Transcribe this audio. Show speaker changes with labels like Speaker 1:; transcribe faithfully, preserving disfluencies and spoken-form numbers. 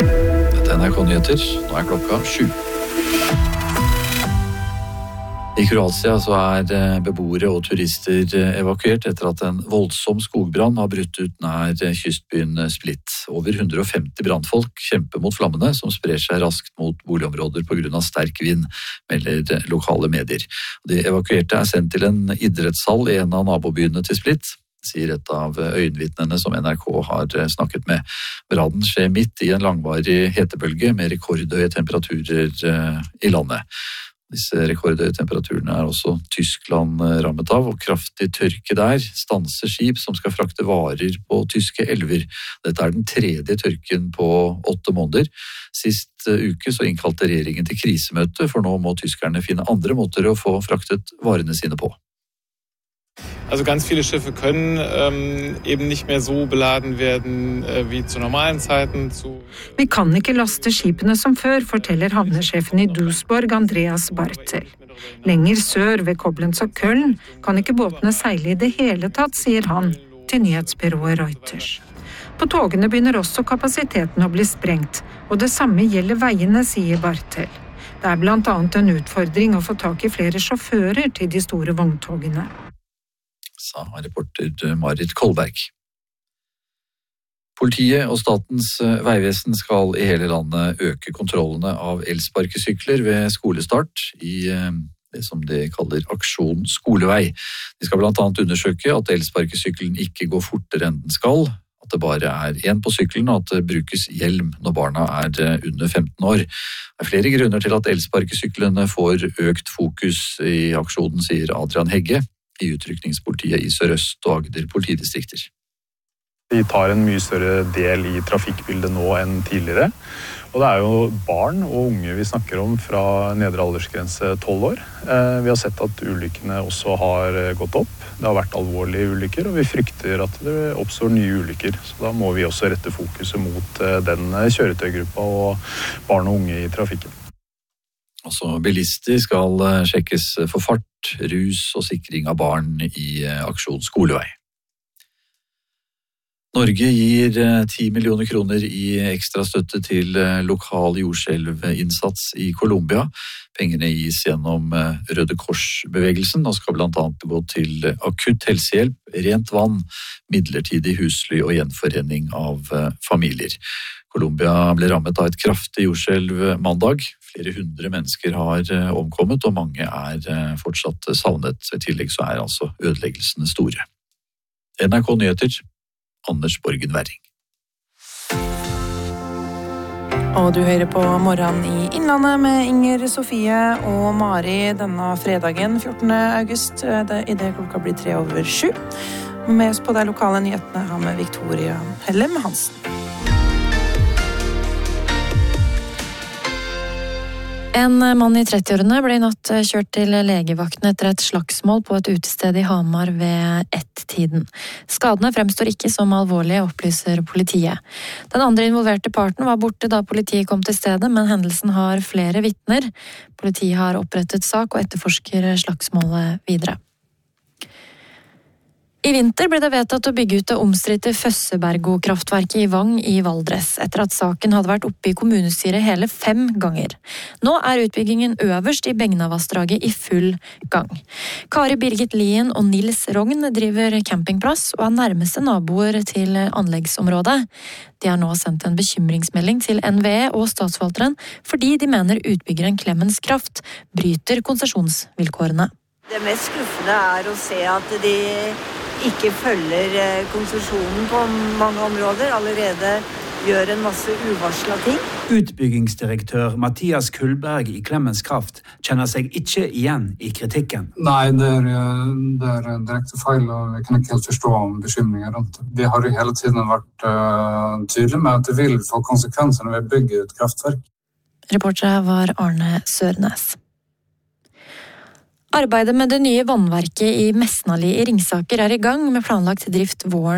Speaker 1: Dette er N R K Nyheter, nå er klokka sju. I Kroatia så er beboere og turister evakuert etter at en voldsom skogbrann har brutt ut nær kystbyen Split. Over hundre og femti brannfolk kjemper mot flammene som sprer seg raskt mot boligområder på grunn av sterk vind, melder lokale medier. De evakuerte er sendt til en idrettshall i en av nabobyene til Split, sier et av øyenvitnene som N R K har snakket med. Brannen skjer midt i en langvarig hetebølge med rekordhøye temperaturer i landet. Disse rekordhøye temperaturene er også Tyskland rammet av, og kraftig tørke der stanser skip som skal frakte varer på tyske elver. Dette er den tredje tørken på åtte måneder. Sist uke så innkalte regjeringen til krisemøte, for nå må tyskerne finne andre måter å få fraktet varene sine på.
Speaker 2: Also ganz viele Schiffe können ähm, eben nicht mehr so beladen werden äh, wie zu normalen Zeiten. Zu
Speaker 3: Vi kan ikke laste skipene som før, forteller havnesjefen i Duisburg, Andreas Bartel. Lenger sør ved Koblenz og Köln kan ikke båtene seile i det hele tatt, sier han til nyhetsbyrået Reuters. På togene begynner også kapasiteten å bli sprengt, og det samme gjelder veiene, sier Bartel. Det er blant annet en utfordring å få tak i flere sjåfører til de store vogntogene,
Speaker 1: sa reporter Marit Kolberg. Politiet og Statens vegvesen skal i hele landet øke kontrollene av elsparkesykler ved skolestart i det som de kaller Aksjon Skolevei. De skal blant annet undersøke at elsparkesykkelen ikke går fortere enn den skal, at det bare er én på sykkelen, og at det brukes hjelm når barna er under femten år. Det er flere grunner til at elsparkesyklene får økt fokus i aksjonen, sier Adrian Hegge i utrykningspolitiet i Sør-Øst og Agder politidistrikter.
Speaker 4: De tar en mye større del i trafikkbildet nå enn tidligere. Og det er jo barn og unge vi snakker om fra nedre aldersgrense tolv år. Vi har sett at ulykkene også har gått opp. Det har vært alvorlige ulykker, og vi frykter at det oppstår nye ulykker. Så da må vi også rette fokuset mot den kjøretøygruppa og barn og unge i trafikken.
Speaker 1: Også bilister skal sjekkes for fart, rus og sikring av barn i Aksjon Skolevei. Norge gir ti millioner kroner i ekstra støtte til lokal jordskjelvinnsats i Colombia. Pengene gis gjennom Røde Kors-bevegelsen og skal blant annet gå til akutt helsehjelp, rent vann, midlertidig husly og gjenforening av familier. Colombia ble rammet av et kraftig jordskjelv mandag. Flere hundre mennesker har omkommet, og mange er fortsatt savnet. I tillegg så er altså ødeleggelsene store. N R K Nyheter, Anders Borgen Werring.
Speaker 5: Og du hører på Morgen i Innlandet med Inger Sofie og Mari denne fredagen fjortende august, i det klokka blir tre over sju. Med oss på de lokale nyhetene har med Victoria Hellem Hansen.
Speaker 6: En mann i trettiårene ble i natt kjørt til legevakten etter et slagsmål på et utested i Hamar ved ett-tiden. Skadene fremstår ikke som alvorlige, opplyser politiet. Den andre involverte parten var borte da politiet kom til stedet, men hendelsen har flere vitner. Politiet har opprettet sak og etterforsker slagsmålet videre. I vinter ble det vedtatt å bygge ut det omstridte Føssebergo-kraftverket i Vang i Valdres, etter at saken hadde vært oppe i kommunestyret hele fem ganger. Nå er utbyggingen øverst i Begnavassdraget i full gang. Kari Birgit Lien og Nils Rogn driver campingplass og er nærmeste naboer til anleggsområdet. De har nå sendt en bekymringsmelding til N V E og statsforvalteren fordi de mener utbyggeren Clemens Kraft bryter konsesjonsvilkårene.
Speaker 7: Det mest skuffende er å se at de ikke følger konsesjonen på mange områder, allerede gjør en masse uvarslet ting.
Speaker 8: Utbyggingsdirektør Mathias Kullberg i Clemens Kraft kjenner seg ikke igjen i kritikken.
Speaker 9: Nei, det er, det er direkte feil, og jeg kan ikke helt forstå om bekymringer rundt det. Vi har jo hele tiden vært uh, tydelige med at det vil få konsekvenser når vi bygger et kraftverk.
Speaker 6: Reporter var Arne Sørnes. Arbeidet med det nye vannverket i Mesnali i Ringsaker er i gang med planlagt drift våren